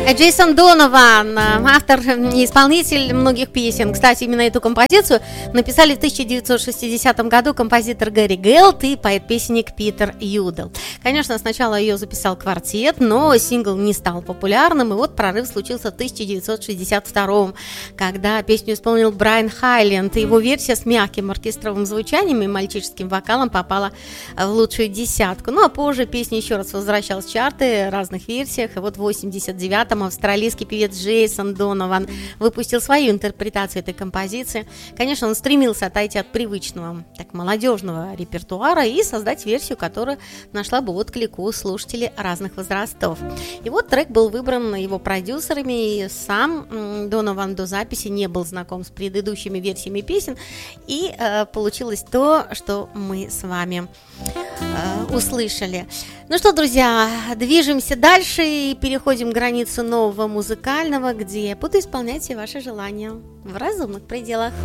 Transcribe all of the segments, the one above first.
Джейсон Донован, автор и исполнитель многих песен. Кстати, именно эту композицию написали в 1960 году композитор Гэри Гелт и поэт-песенник Питер Юдел. Конечно, сначала ее записал квартет, но сингл не стал популярным, и вот прорыв случился в 1962, когда песню исполнил Брайан Хайленд, и его версия с мягким оркестровым звучанием и мальчишеским вокалом попала в лучшую десятку. Ну а позже песня еще раз возвращалась в чарты в разных версиях, и вот в 89-м австралийский певец Джейсон Донован выпустил свою интерпретацию этой композиции. Конечно, он стремился отойти от привычного, так молодежного репертуара и создать версию, которая нашла бы отклик у слушателей разных возрастов. И вот трек был выбран его продюсерами, и сам Донован до записи не был знаком с предыдущими версиями песен, и получилось то, что мы с вами услышали. Ну что, друзья, движемся дальше и переходим границу нового музыкального, где я буду исполнять все ваши желания в разумных пределах.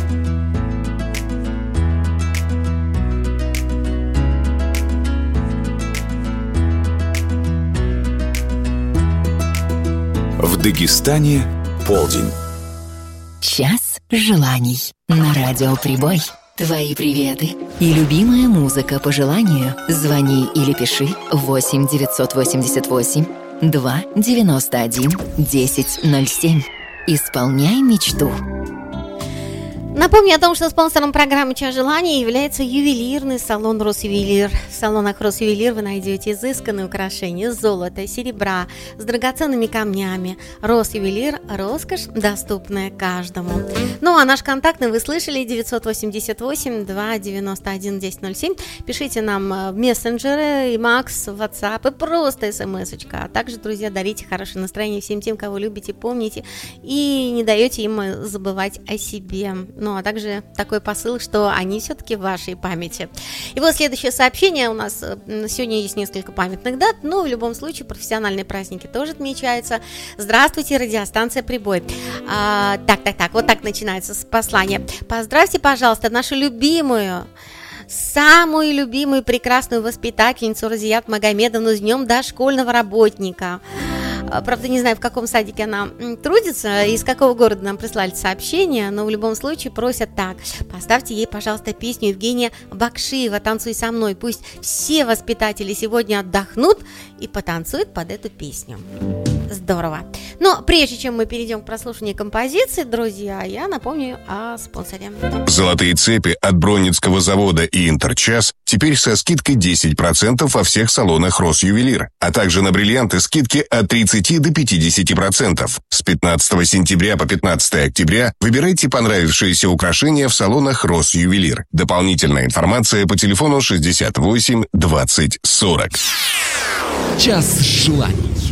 В Дагестане полдень. Час желаний на радио Прибой. Твои приветы и любимая музыка по желанию. Звони или пиши 8 988 2 91 1007. Исполняй мечту. Напомню о том, что спонсором программы «Час желаний» является ювелирный салон «Росювелир». В салонах «Росювелир» вы найдете изысканные украшения из золота, серебра, с драгоценными камнями. «Росювелир» – роскошь, доступная каждому. Ну а наш контактный вы слышали: 988 291 1007. Пишите нам в мессенджеры, имакс, WhatsApp и просто смс-очка. А также, друзья, дарите хорошее настроение всем тем, кого любите, помните, и не даете им забывать о себе. Ну, а также такой посыл, что они все-таки в вашей памяти. И вот следующее сообщение. У нас сегодня есть несколько памятных дат, но в любом случае профессиональные праздники тоже отмечаются. Здравствуйте, радиостанция «Прибой». Так, вот так начинается послание. Поздравьте, пожалуйста, нашу любимую, самую любимую прекрасную воспитательницу Разият Магомедовну с днем дошкольного работника. Правда, не знаю, в каком садике она трудится, из какого города нам прислали сообщение, но в любом случае просят так: поставьте ей, пожалуйста, песню Евгения Бакшиева «Танцуй со мной». Пусть все воспитатели сегодня отдохнут и потанцуют под эту песню. Здорово. Но прежде чем мы перейдем к прослушиванию композиции, друзья, я напомню о спонсоре. Золотые цепи от Бронницкого завода и Интерчас теперь со скидкой 10% во всех салонах «Росювелир», а также на бриллианты скидки от 30 до 50%. С 15 сентября по 15 октября выбирайте понравившиеся украшения в салонах «Росювелир». Дополнительная информация по телефону 68 20 40. Час желаний